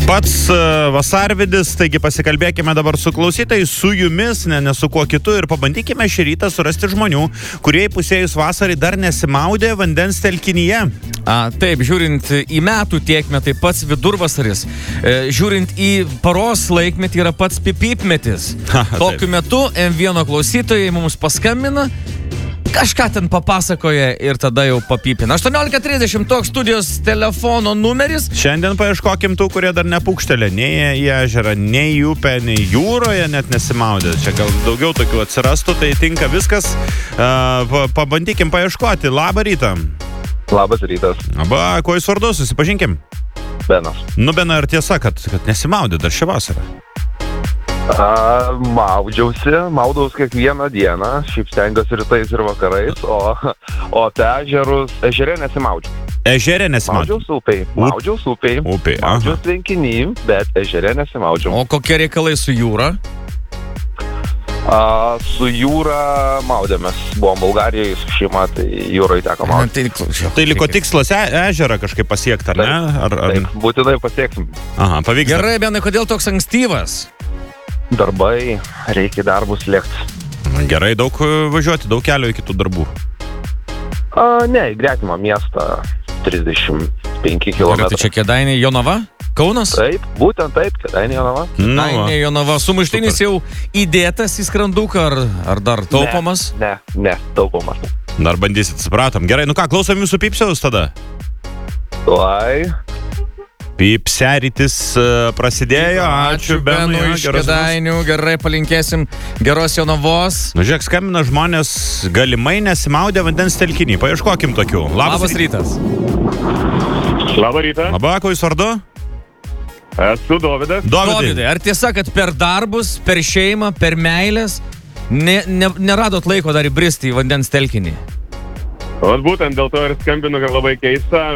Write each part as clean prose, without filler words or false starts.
Pats vasarvidis, taigi pasikalbėkime dabar su klausytais, su jumis, ne su kuo kitu ir pabandykime šį rytą surasti žmonių, kurie įpusėjus vasarį dar nesimaudė vandens telkinyje. Taip, žiūrint į metų tiekmę, tai pats vidurvasaris. Žiūrint į paros laikmetį yra pats pipipmetis. Tokiu metu M1 klausytojai mums paskambina, kažką ten papasakoja ir tada jau papipina. 18:30 toks studijos telefono numeris. Šiandien paieškokim tų, kurie dar nepūkštelė nei į ežerą, nei į upę, nei jūroje net nesimaudė. Čia gal daugiau tokių atsirastų, tai tinka viskas. Pabandykim paieškoti. Labą rytą. Labas rytas. Kuo jūs vardu, susipažinkim? Benas. Bena, ar tiesa, kad nesimaudė dar šią vasarą? Maudaus kiekvieną dieną, šiaip stengiuosi rytais ir vakarais, o ežere nesimaudžiu. Ežere nesimaudžiu? Maudžiaus upėj, maudžiaus tvenkiny, bet ežere nesimaudžiu. O kokie reikalai su jūra? Su jūra maudėmės. Buvom Bulgarijoje su šeima, tai jūrai teko maudyti. Tai liko tikslas ežerą kažkaip pasiekti, ar ne? Taip, būtinai pasieksim. Pavyks. Gerai, Benai, kodėl toks ankstyvas? Darbai, reikia darbus lėkti. Gerai, daug važiuoti, daug kelio iki tų darbų. Ne, į gretimą miestą 35 km. Tai čia Kėdainiai, Jonava? Kaunas? Taip, būtent taip, Kėdainiai, Jonava. Kėdainiai, Jonava. Sumuštinis jau įdėtas į skranduką ar dar taupomas? Ne, taupomas. Dar bandysit, supratom. Gerai, ką, klausom jūsų pipsiaus tada? Pipserytis prasidėjo. Ačiū Benui iš Kėdainių. Gerai, palinkėsim geros Jonavos. Žiūrėk, skambina žmonės, galimai nesimaudė vandens telkinį. Paieškokim tokių. Labas rytas. Labą rytą. Kuo jūs vardu? Esu Dovydas. Dovydai, ar tiesa, kad per darbus, per šeimą, per meilės neradot laiko dar įbristi į vandens telkinį? Būtent dėl to ir skambinu, kad labai keista.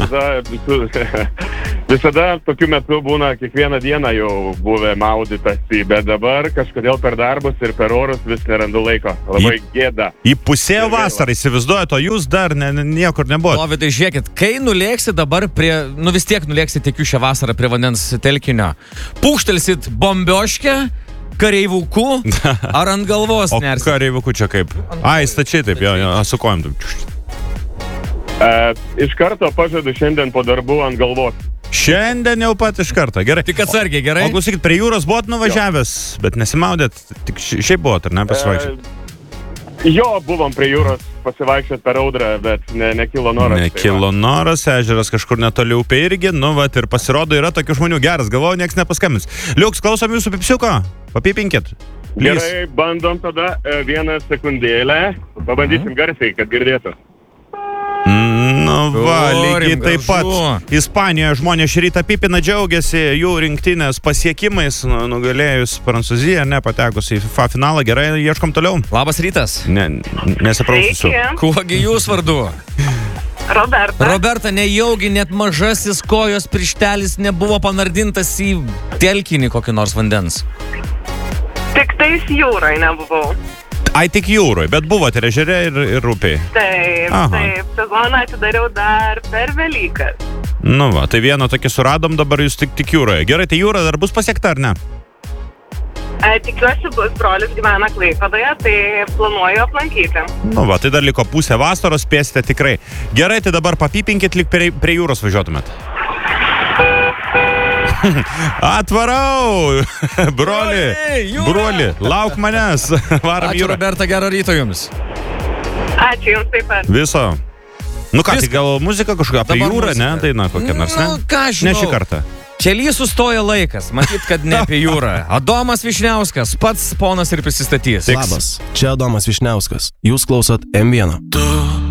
Visada tokiu metu būna kiekvieną dieną jau buvę maudytasi, bet dabar kažkodėl per darbus ir per orus vis nerandu laiko. Labai gėda. Įpusėjo vasarą, įsivaizduojat, o jūs dar niekur nebuvote. Dovydai, žiūrėkit, kai nulėksit dabar vis tiek nulėksit tikiu šią vasarą prie vandens telkinio, pūkštelsit bombioškę, kareivuku ar ant galvos nersit? O kareivuku čia kaip? Stačiai taip, su kojom. Iš karto pažadu šiandien po darbų ant galvos. Šiandien jau pat iš karto, gerai. Tik atsargiai, gerai. O klausykit, prie jūros buvot nuvažiavęs, bet nesimaudėt, tik šiaip buvot, ar ne, pasivaikščiot? Buvom prie jūros pasivaikščiot per audrą, bet nekilo noras. Nekilo noras, ežeras kažkur netoli upė irgi, ir pasirodo yra tokių žmonių. Geras, galvoju, nieks nepaskambins. Liuks, klausom jūsų pipsiuko, papipinkit. Gerai, bandom tada vieną sekundėlę, pabandysim garsiai, kad girdėtų. Lygiai taip pat. Ispanijoje žmonės šį rytą pipina, džiaugiasi jų rinktinės pasiekimais, nugalėjus Prancūziją, patekus į FIFA finalą. Gerai, ieškom toliau. Labas rytas. Nesipraususiu. Kuogi jūs vardu? Roberta. Roberta, nejaugi net mažasis kojos pirštelis nebuvo panardintas į telkinį kokį nors vandens? Tik tais jūrai nebuvau. Tik jūroje, bet buvote ir ežere ir upėje. Taip. Sezoną atidariau dar per Velykas. Tai vieną tokį suradom, dabar jūs tik jūroje. Gerai, tai jūra dar bus pasiekta, ar ne? Tikiuosi bus, brolis gyvena Klaipėdoje, tai planuoju aplankyti. Tai dar liko pusę vasaros, spėsite tikrai. Gerai, tai dabar papipinkit, lyg prie jūros važiuotumėt. Atvarau, broli, lauk manęs. Varam jūrą. Ačiū, Roberta, gero ryto jums. Ačiū jums taip pat. Viso. Tai gal muzika kažkokia apie jūrą, ne? Daina kokia nors, ne? Ką žinau. Ne šį kartą. Kely sustoja laikas, matyt, kad ne apie jūrą. Adomas Vyšniauskas, pats ponas ir prisistatys. Labas, čia Adomas Vyšniauskas. Jūs klausot M1.